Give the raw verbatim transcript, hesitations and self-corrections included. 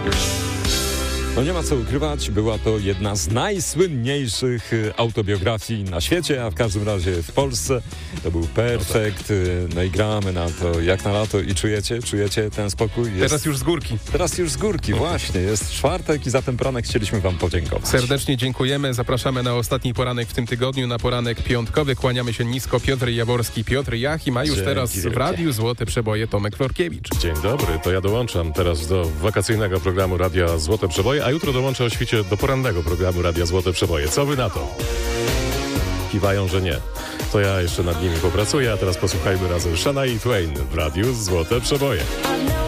No nie ma co ukrywać, była to jedna z najsłynniejszych autobiografii na świecie, a w każdym razie w Polsce. To był Perfekt, no i gramy na to jak na lato i czujecie, czujecie ten spokój? Jest... Teraz już z górki. Teraz już z górki, właśnie. Jest czwartek i za ten poranek chcieliśmy wam podziękować. Serdecznie dziękujemy, zapraszamy na ostatni poranek w tym tygodniu, na poranek piątkowy. Kłaniamy się nisko, Piotr Jaworski, Piotr Jachim, a już Dzięki teraz w Radiu Złote Przeboje Tomek Florkiewicz. Dzień dobry, to ja dołączam teraz do wakacyjnego programu Radia Złote Przeboje, a jutro dołączę o świcie do porannego programu Radia Złote Przeboje. Co wy na to? Kiwają, że nie. To ja jeszcze nad nimi popracuję, a teraz posłuchajmy razem Shania Twain w Radiu Złote Przeboje.